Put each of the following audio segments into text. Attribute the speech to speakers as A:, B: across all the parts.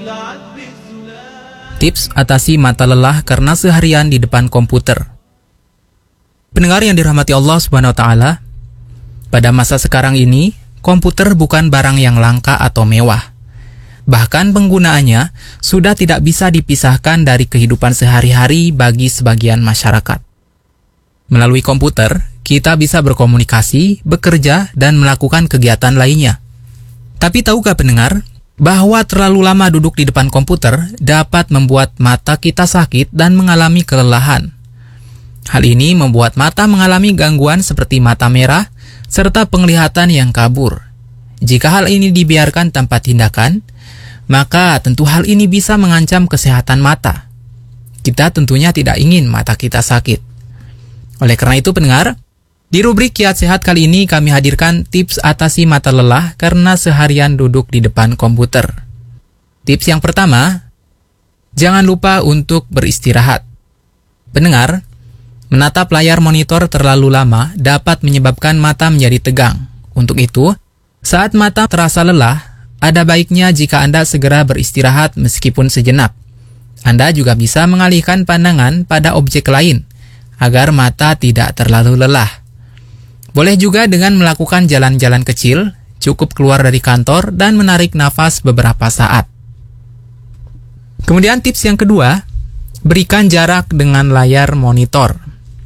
A: Tips atasi mata lelah karena seharian di depan komputer. Pendengar yang dirahmati Allah Subhanahu wa taala, pada masa sekarang ini, komputer bukan barang yang langka atau mewah. Bahkan penggunaannya sudah tidak bisa dipisahkan dari kehidupan sehari-hari bagi sebagian masyarakat. Melalui komputer, kita bisa berkomunikasi, bekerja, dan melakukan kegiatan lainnya. Tapi tahukah pendengar, bahwa terlalu lama duduk di depan komputer dapat membuat mata kita sakit dan mengalami kelelahan. Hal ini membuat mata mengalami gangguan seperti mata merah, serta penglihatan yang kabur. Jika hal ini dibiarkan tanpa tindakan, maka tentu hal ini bisa mengancam kesehatan mata. Kita tentunya tidak ingin mata kita sakit. Oleh karena itu pendengar, di rubrik Kiat Sehat kali ini kami hadirkan tips atasi mata lelah karena seharian duduk di depan komputer. Tips yang pertama, jangan lupa untuk beristirahat. Pendengar, menatap layar monitor terlalu lama dapat menyebabkan mata menjadi tegang. Untuk itu, saat mata terasa lelah, ada baiknya jika Anda segera beristirahat meskipun sejenak. Anda juga bisa mengalihkan pandangan pada objek lain, agar mata tidak terlalu lelah. Boleh juga dengan melakukan jalan-jalan kecil, cukup keluar dari kantor dan menarik nafas beberapa saat. Kemudian tips yang kedua, berikan jarak dengan layar monitor.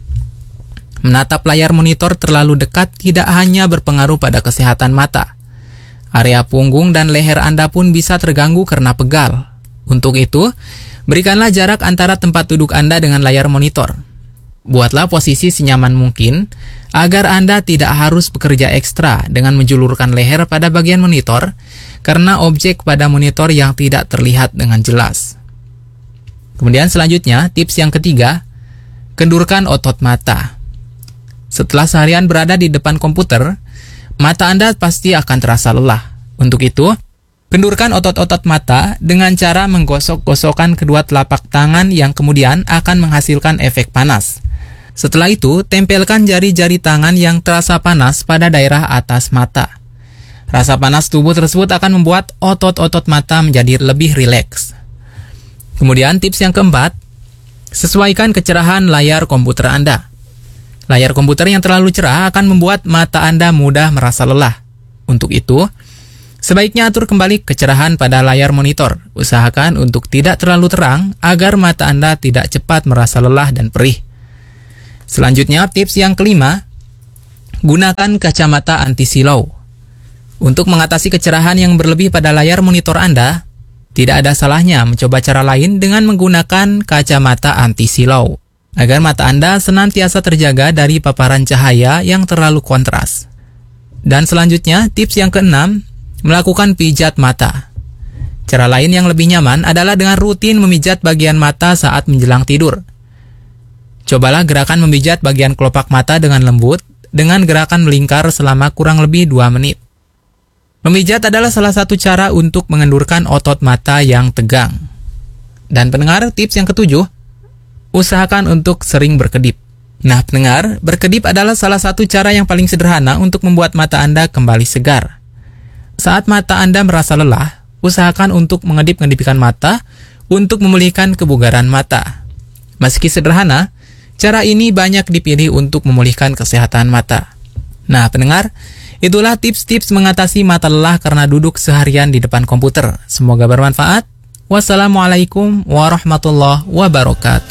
A: Menatap layar monitor terlalu dekat tidak hanya berpengaruh pada kesehatan mata. Area punggung dan leher Anda pun bisa terganggu karena pegal. Untuk itu, berikanlah jarak antara tempat duduk Anda dengan layar monitor. Buatlah posisi senyaman mungkin agar Anda tidak harus bekerja ekstra dengan menjulurkan leher pada bagian monitor karena objek pada monitor yang tidak terlihat dengan jelas. Kemudian selanjutnya, tips yang ketiga, kendurkan otot mata. Setelah seharian berada di depan komputer, mata Anda pasti akan terasa lelah. Untuk itu, kendurkan otot-otot mata dengan cara menggosok-gosokkan kedua telapak tangan yang kemudian akan menghasilkan efek panas. Setelah itu, tempelkan jari-jari tangan yang terasa panas pada daerah atas mata. Rasa panas tubuh tersebut akan membuat otot-otot mata menjadi lebih rileks. Kemudian tips yang keempat, sesuaikan kecerahan layar komputer Anda. Layar komputer yang terlalu cerah akan membuat mata Anda mudah merasa lelah. Untuk itu, sebaiknya atur kembali kecerahan pada layar monitor. Usahakan untuk tidak terlalu terang agar mata Anda tidak cepat merasa lelah dan perih. Selanjutnya, tips yang kelima, gunakan kacamata anti-silau. Untuk mengatasi kecerahan yang berlebih pada layar monitor Anda, tidak ada salahnya mencoba cara lain dengan menggunakan kacamata anti-silau, agar mata Anda senantiasa terjaga dari paparan cahaya yang terlalu kontras. Dan selanjutnya, tips yang keenam, melakukan pijat mata. Cara lain yang lebih nyaman adalah dengan rutin memijat bagian mata saat menjelang tidur. Cobalah gerakan memijat bagian kelopak mata dengan lembut, dengan gerakan melingkar selama kurang lebih 2 menit. Memijat adalah salah satu cara untuk mengendurkan otot mata yang tegang. Dan pendengar, tips yang ketujuh, usahakan untuk sering berkedip. Nah pendengar, berkedip adalah salah satu cara yang paling sederhana untuk membuat mata Anda kembali segar. Saat mata Anda merasa lelah, usahakan untuk mengedip-ngedipkan mata untuk memulihkan kebugaran mata. Meski sederhana, cara ini banyak dipilih untuk memulihkan kesehatan mata. Nah, pendengar, itulah tips-tips mengatasi mata lelah karena duduk seharian di depan komputer. Semoga bermanfaat. Wassalamualaikum warahmatullahi wabarakatuh.